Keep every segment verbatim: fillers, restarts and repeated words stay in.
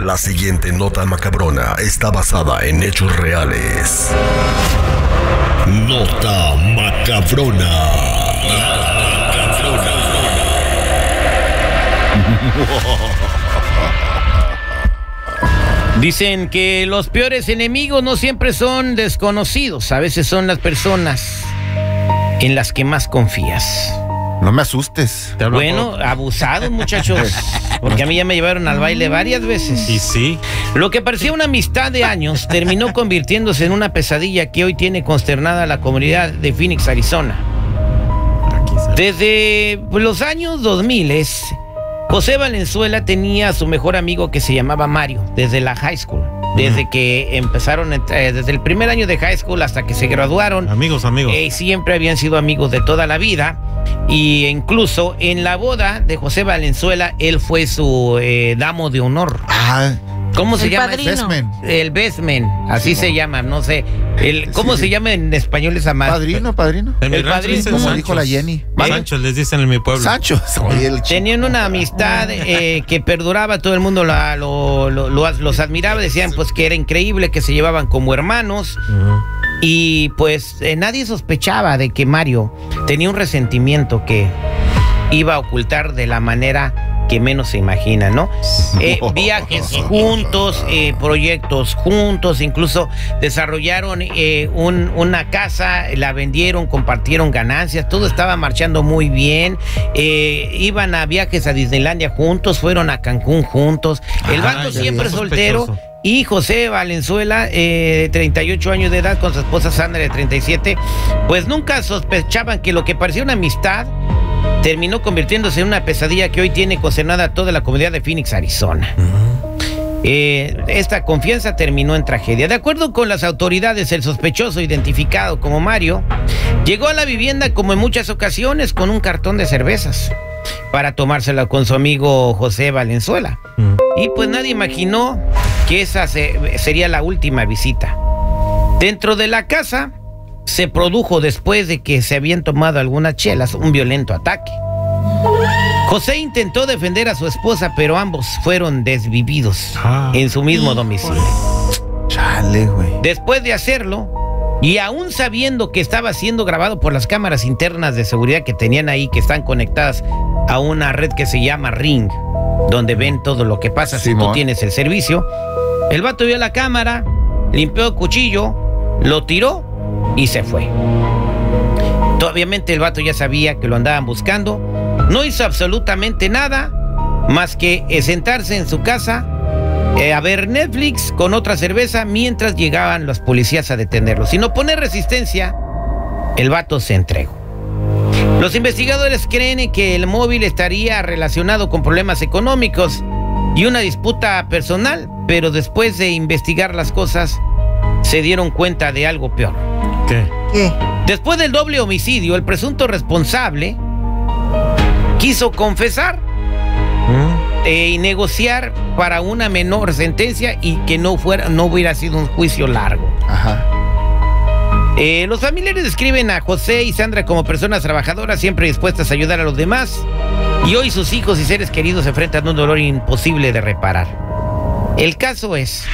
La siguiente nota macabrona está basada en hechos reales. Nota macabrona. Dicen que los peores enemigos no siempre son desconocidos, a veces son las personas en las que más confías. No me asustes. Bueno, abusados, muchachos, porque a mí ya me llevaron al baile varias veces. Y sí. Lo que parecía una amistad de años terminó convirtiéndose en una pesadilla que hoy tiene consternada a la comunidad de Phoenix, Arizona. Desde los años dos mil, José Valenzuela tenía a su mejor amigo que se llamaba Mario, desde la high school. Desde que empezaron, eh, desde el primer año de high school hasta que se graduaron. Amigos, amigos. Eh, siempre habían sido amigos de toda la vida. Y incluso en la boda de José Valenzuela, él fue su eh, damo de honor. Ah, ¿Cómo se el llama? padrino. Best man. El best man, así Sí, se no. llama, no sé. El, ¿Cómo Sí, se sí. llama en español esa madre? Padrino, padrino. En mi el rancho padrino, dicen como Sanchos. dijo la Jenny. Sanchos les dicen en mi pueblo. Sancho. Oye, el chico. Tenían una amistad eh, que perduraba, todo el mundo la- lo- lo- lo- los admiraba, decían pues que era increíble, que se llevaban como hermanos. Ujú. Y pues eh, nadie sospechaba de que Mario tenía un resentimiento que iba a ocultar de la manera que menos se imagina, ¿no? Eh, viajes juntos, eh, proyectos juntos, incluso desarrollaron eh, un- una casa, la vendieron, compartieron ganancias, todo estaba marchando muy bien. Eh, iban a viajes a Disneylandia juntos, fueron a Cancún juntos. El Ah, vato ya siempre está soltero. sospechoso. Y José Valenzuela, eh, de treinta y ocho años de edad, con su esposa Sandra de treinta y siete, pues nunca sospechaban que lo que parecía una amistad terminó convirtiéndose en una pesadilla que hoy tiene consternada a toda la comunidad de Phoenix, Arizona. Eh, esta confianza terminó en tragedia. De acuerdo con las autoridades, el sospechoso, identificado como Mario, llegó a la vivienda como en muchas ocasiones con un cartón de cervezas para tomársela con su amigo José Valenzuela. Mm. Y pues nadie imaginó que esa se- sería la última visita. Dentro de la casa se produjo, después de que se habían tomado algunas chelas, un violento ataque. José intentó defender a su esposa, pero ambos fueron desvividos Ah. en su mismo domicilio. Chale, güey. Después de hacerlo, y aún sabiendo que estaba siendo grabado por las cámaras internas de seguridad que tenían ahí, que están conectadas a una red que se llama Ring, donde ven todo lo que pasa si tú Simón. tienes el servicio, el vato vio la cámara, limpió el cuchillo, lo tiró y se fue. Obviamente el vato ya sabía que lo andaban buscando, no hizo absolutamente nada más que eh, sentarse en su casa eh, a ver Netflix con otra cerveza mientras llegaban los policías a detenerlo. Sin oponer resistencia, el vato se entregó. Los investigadores creen que el móvil estaría relacionado con problemas económicos y una disputa personal, pero después de investigar las cosas, se dieron cuenta de algo peor. ¿Qué? ¿Qué? Después del doble homicidio, el presunto responsable quiso confesar ¿Mm? eh, y negociar para una menor sentencia y que no fuera, no hubiera sido un juicio largo. Ajá. Eh, los familiares describen a José y Sandra como personas trabajadoras, siempre dispuestas a ayudar a los demás, y hoy sus hijos y seres queridos se enfrentan a un dolor imposible de reparar. El caso es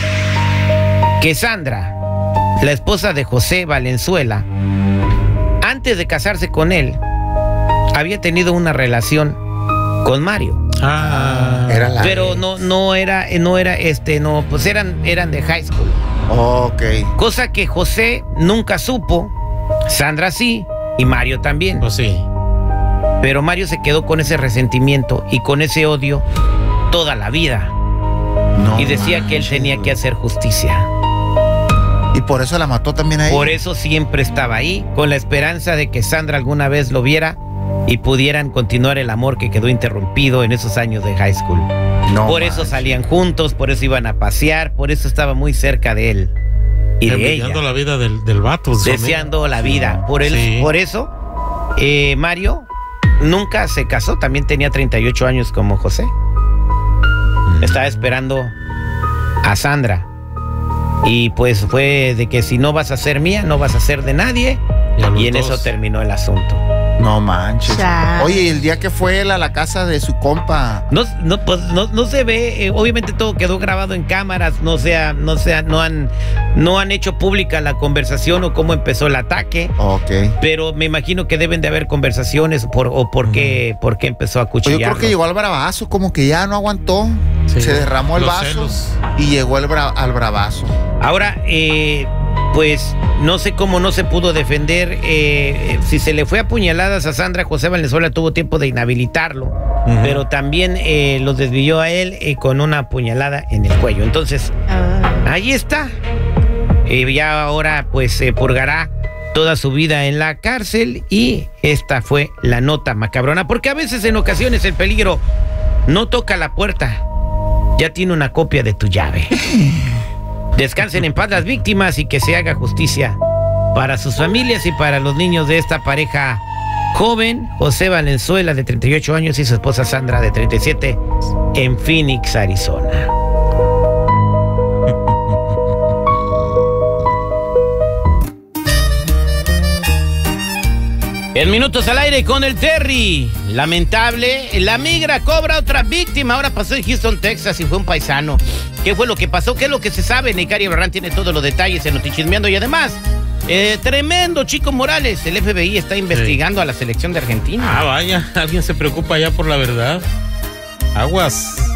que Sandra, la esposa de José Valenzuela, antes de casarse con él, había tenido una relación con Mario. Ah. Era la. Pero no, no era, no era este, no, pues eran, eran de high school. Ok. Cosa que José nunca supo, Sandra sí, y Mario también. Pues sí. Pero Mario se quedó con ese resentimiento y con ese odio toda la vida. No Y decía que él manches, tenía güey. que hacer justicia. Y por eso la mató también a ella. Por eso siempre estaba ahí, con la esperanza de que Sandra alguna vez lo viera y pudieran continuar el amor que quedó interrumpido en esos años de high school. No Por eso manches. salían juntos, por eso iban a pasear, por eso estaba muy cerca de él y de Envidiando ella, la vida del, del vato. su deseando la vida. Por, él, Sí. por eso, eh, Mario nunca se casó, también tenía treinta y ocho años como José. amigo. Estaba esperando a Sandra. Y pues fue de que si no vas a ser mía, no vas a ser de nadie. Y a los Y en dos. eso terminó el asunto. No manches. Chale. Oye, ¿y el día que fue él a la casa de su compa? No, no, pues, no, no se ve, eh, obviamente todo quedó grabado en cámaras, no sea, no sea, no han, no han hecho pública la conversación o cómo empezó el ataque. Ok. Pero me imagino que deben de haber conversaciones por, o por qué, por qué empezó a Pues yo cuchillar. creo que llegó al bravazo, como que ya no aguantó. Sí. Se derramó el Los vaso celos. y llegó el bra- al bravazo. Ahora, eh, pues no sé cómo no se pudo defender. Eh, eh, si se le fue a puñaladas a Sandra, José Valenzuela tuvo tiempo de inhabilitarlo, Ujú. pero también eh, lo desvió a él eh, con una puñalada en el cuello. Entonces, Ah. ahí está. Eh, ya ahora pues se purgará toda su vida en la cárcel y esta fue la nota macabrona, porque a veces en ocasiones el peligro no toca la puerta, ya tiene una copia de tu llave. Descansen en paz las víctimas y que se haga justicia para sus familias y para los niños de esta pareja joven, José Valenzuela de treinta y ocho años y su esposa Sandra de treinta y siete en Phoenix, Arizona. En minutos al aire con el Terry. Lamentable, la migra cobra otra víctima. Ahora pasó en Houston, Texas y fue un paisano. ¿Qué fue lo que pasó? ¿Qué es lo que se sabe? Necaria Barran tiene todos los detalles en Notichismeando y además, eh, tremendo Chico Morales. El F B I está investigando a la selección de Argentina. Ah, vaya, alguien se preocupa ya por la verdad. Aguas.